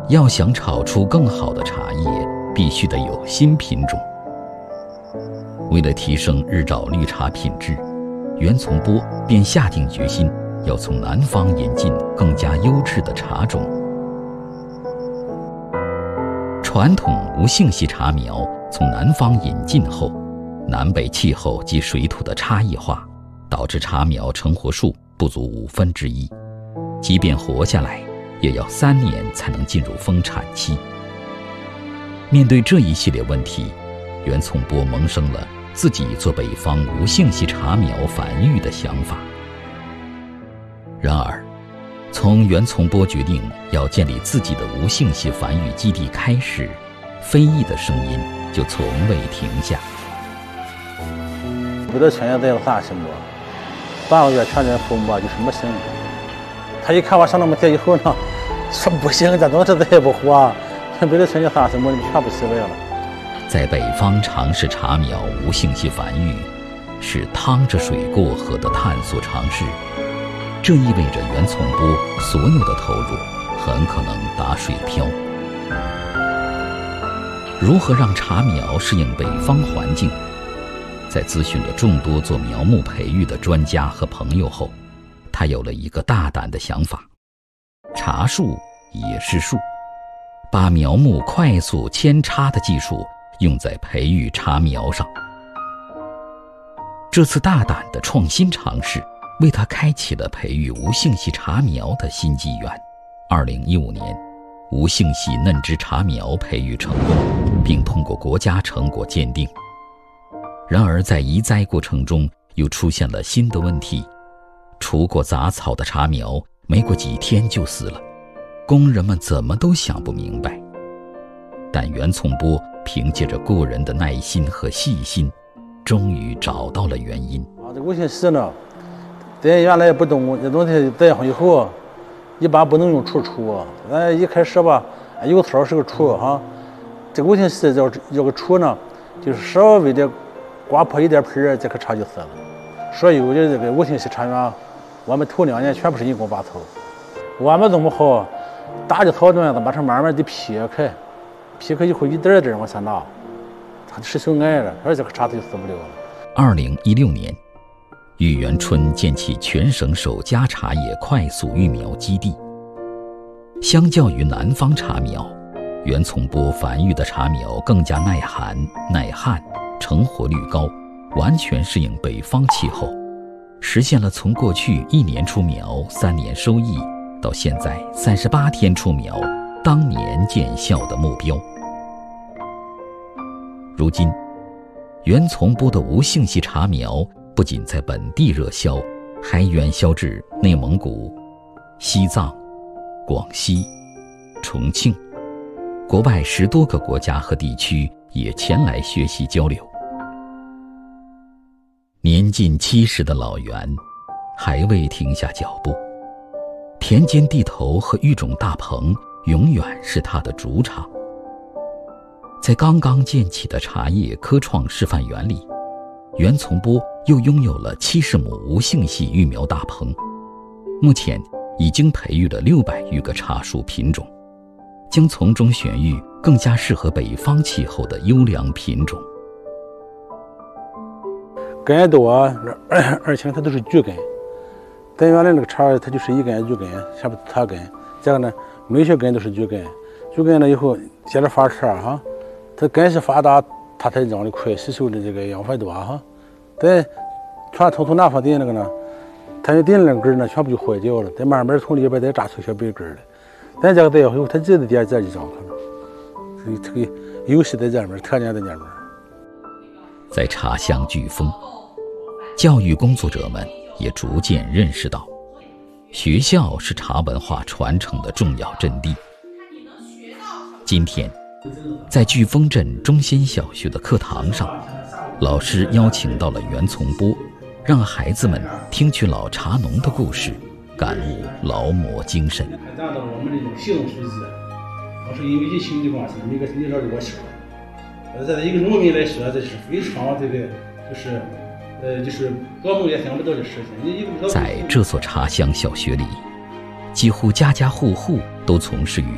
要想炒出更好的茶叶，必须得有新品种。为了提升日照绿茶品质，袁从波便下定决心要从南方引进更加优质的茶种。传统无性系茶苗从南方引进后，南北气候及水土的差异化，导致茶苗成活数不足1/5，即便活下来，也要3年才能进入丰产期。面对这一系列问题，袁从波萌生了自己做北方无性系茶苗繁育的想法。然而，从袁从波决定要建立自己的无性系繁育基地开始，非议的声音就从未停下。 不得劝也得啥行不？8个月全在父母就是没行。他一看我上那么点以后呢，说不行，咱总是再也不活，不得劝你啥行不？你全部死为了。 在北方尝试茶苗无性系繁育，是趟着水过河的探索尝试。这意味着袁从波所有的投入很可能打水漂。如何让茶苗适应北方环境？在咨询了众多做苗木培育的专家和朋友后，他有了一个大胆的想法：茶树也是树，把苗木快速扦插的技术用在培育茶苗上。这次大胆的创新尝试为他开启了培育无性系茶苗的新纪元。2015年，无性系嫩枝茶苗培育成功，并通过国家成果鉴定。然而在移栽过程中又出现了新的问题，除过杂草的茶苗没过几天就死了，工人们怎么都想不明白。但袁从波凭借着过人的耐心和细心，终于找到了原因。 这无性系呢，咱原来也不懂这东西，栽上以后一般不能用除，咱一开始吧，有草是个除哈，这个无性系要个除呢，就是稍微的刮破一点盆儿，这棵茶就死了。所以我觉得这个无性系茶园，我们头2年全部是人工拔草。我们这么好，打的草段子把它慢慢的劈开以后一点点往下拿，它是小矮了，而这棵茶就死不了了。 2016年，玉园春建起全省首家茶叶快速育苗基地。相较于南方茶苗，袁从波繁育的茶苗更加耐寒、耐旱，成活率高，完全适应北方气候，实现了从过去1年出苗3年收益，到现在38天出苗，当年见效的目标。如今，袁从波的无性系茶苗不仅在本地热销，还远销至内蒙古、西藏、广西、重庆，国外10多个国家和地区也前来学习交流。年近70的老袁还未停下脚步，田间地头和育种大棚永远是他的主场。在刚刚建起的茶叶科创示范园里，袁从波又拥有了70亩无性系育苗大棚，目前已经培育了600余个茶树品种，将从中选育更加适合北方气候的优良品种。 根多，而且它都是橘根。咱原来那个茶它就是一根橘根，下边茶根，这个呢每些根都是橘根。橘根了以后接着发芽哈，它根系发达，它才长得快，吸收的这个养分多哈。咱传统从南方顶那个呢，它就顶那根呢全部就坏掉了，再慢慢从里边再扎出小白根来。咱这个再以后它自己点就长可能，所以这个优势在这边，特点在这边。 在茶乡聚峰，教育工作者们也逐渐认识到，学校是茶文化传承的重要阵地。今天，在聚峰镇中心小学的课堂上，老师邀请到了袁从波，让孩子们听取老茶农的故事，感悟劳模精神。 达到我们这种系统素质，我说因为疫情的关系，每个城市都多少，在一个农民来说，这是非常这个就是做梦也想不到的事情。 在这所茶乡小学里，几乎家家户户都从事于